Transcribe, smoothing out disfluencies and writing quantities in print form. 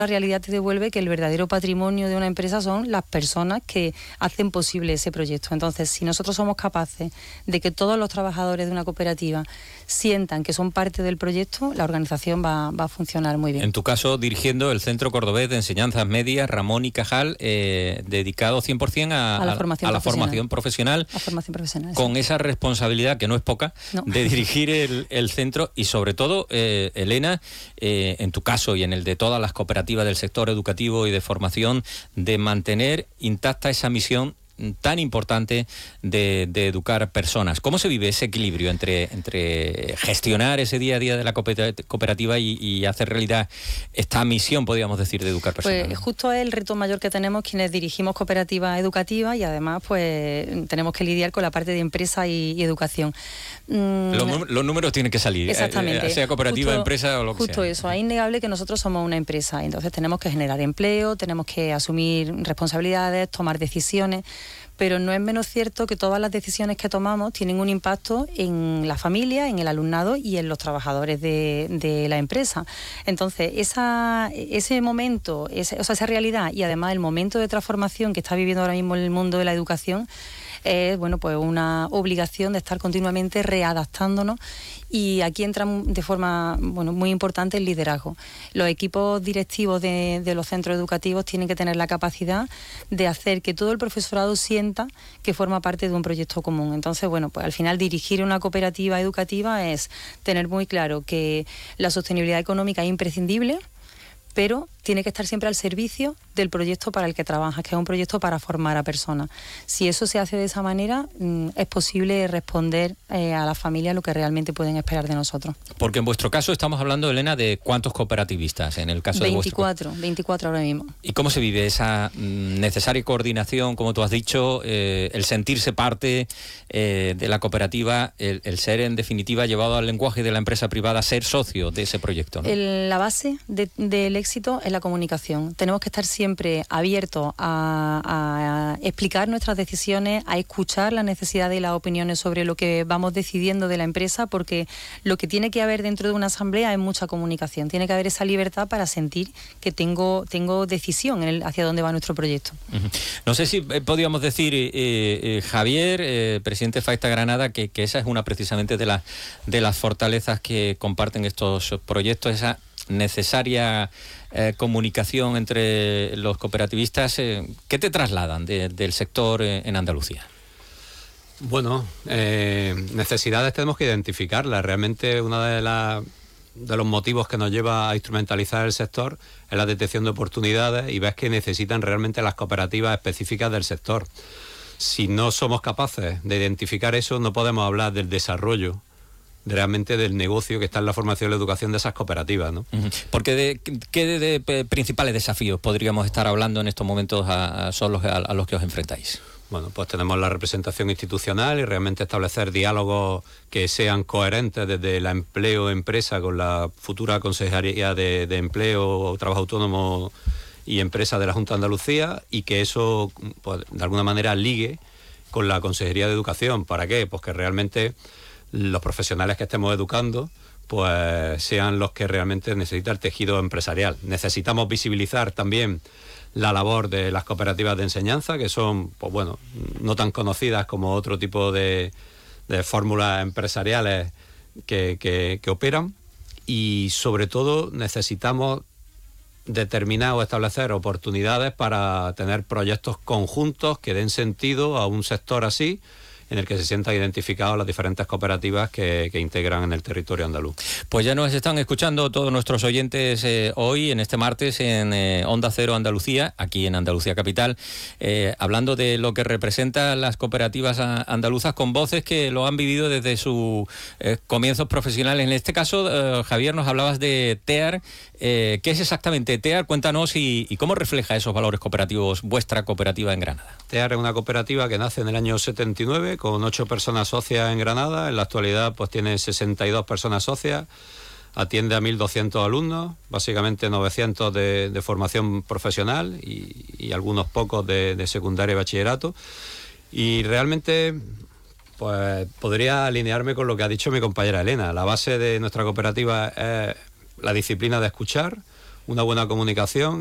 la realidad te devuelve que el verdadero patrimonio de una empresa son las personas que hacen posible ese proyecto. Entonces, si nosotros somos capaces de que todos los trabajadores de una cooperativa sientan que son parte del proyecto, la organización va a funcionar muy bien. En tu caso, dirigiendo el Centro Cordobés de Enseñanzas Medias Ramón y Cajal, dedicado 100% a la formación profesional. La formación profesional. Con esa responsabilidad, que no es poca, de dirigir el centro y sobre todo, Elena, en tu caso y en el de todas las cooperativas del sector educativo y de formación, de mantener intacta esa misión tan importante de educar personas. ¿Cómo se vive ese equilibrio entre gestionar ese día a día de la cooperativa y hacer realidad esta misión, podríamos decir, de educar personas? Pues justo es el reto mayor que tenemos quienes dirigimos cooperativas educativas y además pues tenemos que lidiar con la parte de empresa y educación. Los números tienen que salir, exactamente. Sea cooperativa, empresa o lo que sea. Justo eso, es innegable que nosotros somos una empresa, entonces tenemos que generar empleo, tenemos que asumir responsabilidades, tomar decisiones, pero no es menos cierto que todas las decisiones que tomamos tienen un impacto en la familia, en el alumnado y en los trabajadores de la empresa. Entonces, ese momento, esa realidad y además el momento de transformación que está viviendo ahora mismo el mundo de la educación es pues una obligación de estar continuamente readaptándonos, y aquí entra de forma muy importante el liderazgo. Los equipos directivos de los centros educativos tienen que tener la capacidad de hacer que todo el profesorado sienta que forma parte de un proyecto común. Entonces, pues al final dirigir una cooperativa educativa es tener muy claro que la sostenibilidad económica es imprescindible, pero tiene que estar siempre al servicio del proyecto para el que trabajas, que es un proyecto para formar a personas. Si eso se hace de esa manera, es posible responder a las familias lo que realmente pueden esperar de nosotros. Porque en vuestro caso estamos hablando, Elena, de ¿cuántos cooperativistas en el caso de vuestro? 24 ahora mismo. ¿Y cómo se vive esa necesaria coordinación, como tú has dicho, el sentirse parte de la cooperativa, el ser en definitiva llevado al lenguaje de la empresa privada, ser socio de ese proyecto, ¿no? La base del éxito es la comunicación. Tenemos que estar siempre abiertos a explicar nuestras decisiones, a escuchar las necesidades y las opiniones sobre lo que vamos decidiendo de la empresa, porque lo que tiene que haber dentro de una asamblea es mucha comunicación. Tiene que haber esa libertad para sentir que tengo decisión hacia dónde va nuestro proyecto. No sé si podríamos decir, Javier, presidente de Faesta Granada, que esa es una precisamente de las fortalezas que comparten estos proyectos, esa necesaria comunicación entre los cooperativistas. ¿Qué te trasladan del sector en Andalucía? Bueno, necesidades tenemos que identificarlas. Realmente uno de los motivos que nos lleva a instrumentalizar el sector es la detección de oportunidades, y ves que necesitan realmente las cooperativas específicas del sector. Si no somos capaces de identificar eso, no podemos hablar del desarrollo realmente del negocio que está en la formación y la educación de esas cooperativas, ¿no? Porque ¿qué de principales desafíos podríamos estar hablando en estos momentos a los que os enfrentáis? Bueno, pues tenemos la representación institucional y realmente establecer diálogos que sean coherentes desde la empleo-empresa con la futura Consejería de Empleo, Trabajo Autónomo y Empresa de la Junta de Andalucía, y que eso, pues, de alguna manera ligue con la Consejería de Educación. ¿Para qué? Pues que realmente los profesionales que estemos educando pues sean los que realmente necesita el tejido empresarial. Necesitamos visibilizar también la labor de las cooperativas de enseñanza, que son, pues bueno, no tan conocidas como otro tipo de fórmulas empresariales que operan, y sobre todo necesitamos determinar o establecer oportunidades para tener proyectos conjuntos que den sentido a un sector así, en el que se sientan identificados las diferentes cooperativas que integran en el territorio andaluz. Pues ya nos están escuchando todos nuestros oyentes hoy, en este martes, en Onda Cero Andalucía, aquí en Andalucía Capital, hablando de lo que representan las cooperativas andaluzas, con voces que lo han vivido desde sus comienzos profesionales. En este caso, Javier, nos hablabas de TEAR. ¿Qué es exactamente TEAR? Cuéntanos y cómo refleja esos valores cooperativos vuestra cooperativa en Granada. TEAR es una cooperativa que nace en el año 79, con 8 personas socias en Granada. En la actualidad pues tiene 62 personas socias, atiende a 1.200 alumnos, básicamente 900 de formación profesional y algunos pocos de secundaria y bachillerato. Y realmente pues podría alinearme con lo que ha dicho mi compañera Elena. La base de nuestra cooperativa es la disciplina de escuchar, una buena comunicación